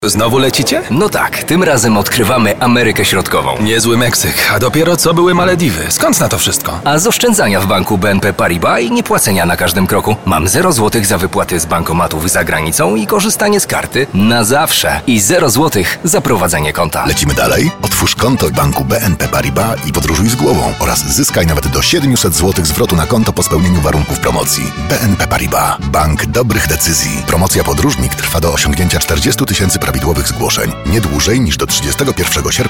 Znowu lecicie? No tak, tym razem odkrywamy Amerykę Środkową. Niezły Meksyk, a dopiero co były Malediwy. Skąd na to wszystko? A z oszczędzania w banku BNP Paribas i niepłacenia na każdym kroku. Mam 0 zł za wypłaty z bankomatów za granicą i korzystanie z karty na zawsze. I 0 zł za prowadzenie konta. Lecimy dalej? Otwórz konto w banku BNP Paribas i podróżuj z głową oraz zyskaj nawet do 700 zł zwrotu na konto po spełnieniu warunków promocji. BNP Paribas. Bank dobrych decyzji. Promocja Podróżnik trwa do osiągnięcia 40 000 prawidłowych zgłoszeń. Nie dłużej niż do 31 sierpnia